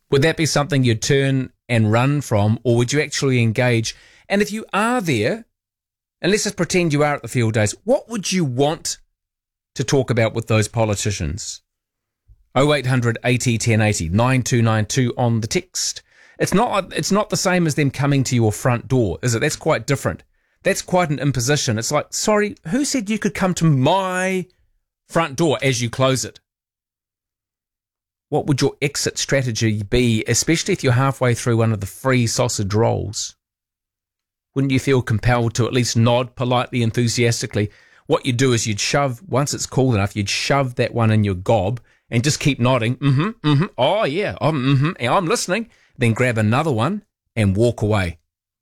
Would that be something you'd turn and run from, or would you actually engage? And if you are there, and let's just pretend you are at the field days, what would you want to talk about with those politicians? 0800 80 1080 9292 on the text. It's not the same as them coming to your front door, is it? That's quite different. That's quite an imposition. It's like, sorry, who said you could come to my front door as you close it? What would your exit strategy be, especially if you're halfway through one of the free sausage rolls? Wouldn't you feel compelled to at least nod politely, enthusiastically? What you'd do is you'd shove, once it's cool enough, you'd shove that one in your gob and just keep nodding. Oh, yeah, I'm listening. Then grab another one and walk away.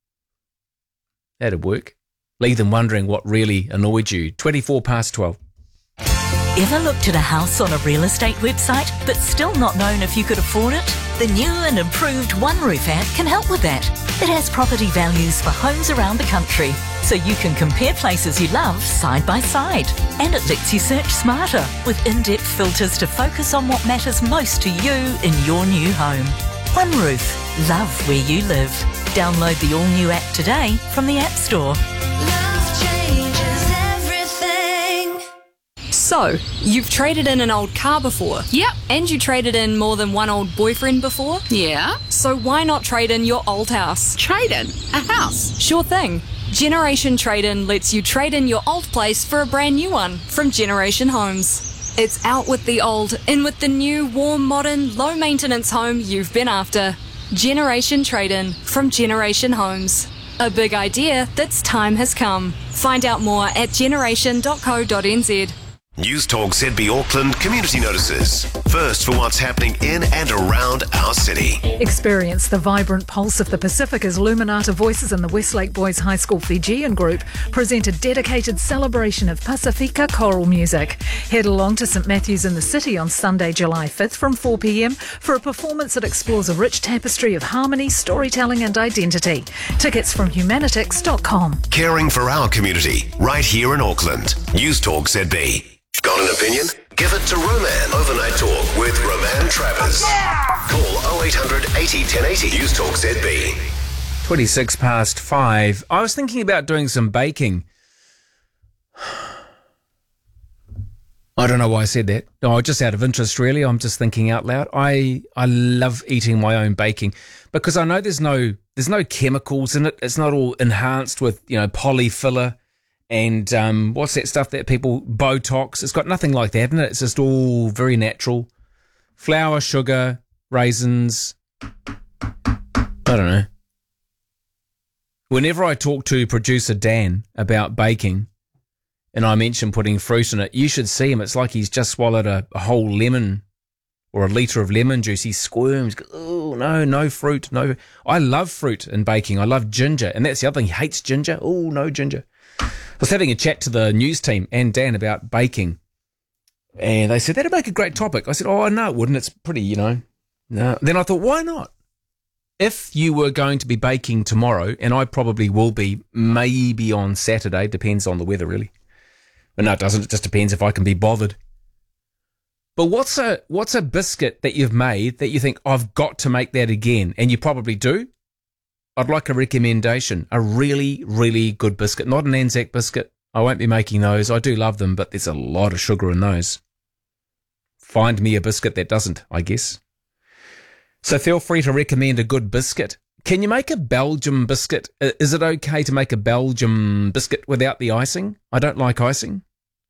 That'd work. Leave them wondering what really annoyed you. 12:24. Ever looked at a house on a real estate website but still not known if you could afford it? The new and improved OneRoof app can help with that. It has property values for homes around the country, so you can compare places you love side by side. And it lets you search smarter with in-depth filters to focus on what matters most to you in your new home. OneRoof. Love where you live. Download the all-new app today from the App Store. Love changes everything. So, you've traded in an old car before? Yep. And you traded in more than one old boyfriend before? Yeah. So why not trade in your old house? Trade in a house. Sure thing. Generation Trade-In lets you trade in your old place for a brand new one from Generation Homes. It's out with the old, in with the new, warm, modern, low-maintenance home you've been after. Generation Trade-In from Generation Homes. A big idea that's time has come. Find out more at generation.co.nz. News Talk ZB Auckland community notices. First for what's happening in and around our city. Experience the vibrant pulse of the Pacific as Luminata Voices and the Westlake Boys High School Fijian Group present a dedicated celebration of Pasifika choral music. Head along to St Matthew's in the City on Sunday, July 5th from 4 p.m. for a performance that explores a rich tapestry of harmony, storytelling and identity. Tickets from humanitix.com. Caring for our community, right here in Auckland. News Talk ZB. Got an opinion? Give it to Roman. Overnight Talk with Roman Travers. Call 0800 80 1080. News Talk ZB. 5:26. I was thinking about doing some baking. I don't know why I said that. No, just out of interest, really. I'm just thinking out loud. I love eating my own baking because I know there's no chemicals in it. It's not all enhanced with, polyfiller and what's that stuff that people, Botox. It's got nothing like that in it. It's just all very natural. Flour, sugar, raisins. I don't know. Whenever I talk to producer Dan about baking, and I mention putting fruit in it, you should see him. It's like he's just swallowed a whole lemon or a litre of lemon juice. He squirms. Oh, no fruit. No. I love fruit in baking. I love ginger. And that's the other thing. He hates ginger. Oh, no ginger. I was having a chat to the news team and Dan about baking. And they said, that'd make a great topic. I said, oh, no, it wouldn't. It's pretty, No. Then I thought, why not? If you were going to be baking tomorrow, and I probably will be, maybe on Saturday, depends on the weather, really. But no, it doesn't. It just depends if I can be bothered. But what's a biscuit that you've made that you think, I've got to make that again? And you probably do. I'd like a recommendation. A really, really good biscuit. Not an Anzac biscuit. I won't be making those. I do love them, but there's a lot of sugar in those. Find me a biscuit that doesn't, I guess. So feel free to recommend a good biscuit. Can you make a Belgium biscuit? Is it okay to make a Belgium biscuit without the icing? I don't like icing.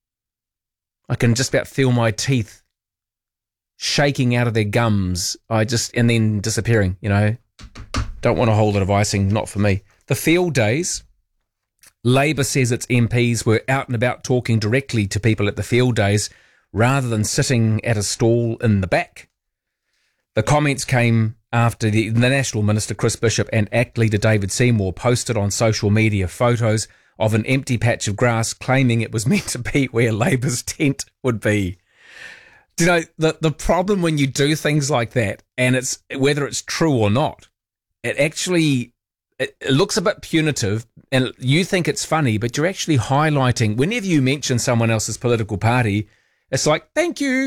I can just about feel my teeth shaking out of their gums. And then disappearing, Don't want a whole lot of icing, not for me. The field days, Labor says its MPs were out and about talking directly to people at the field days rather than sitting at a stall in the back. The comments came after the National Minister Chris Bishop and ACT leader David Seymour posted on social media photos of an empty patch of grass claiming it was meant to be where Labor's tent would be. The problem when you do things like that, and it's whether it's true or not, it looks a bit punitive and you think it's funny, but you're actually highlighting, whenever you mention someone else's political party, it's like, thank you.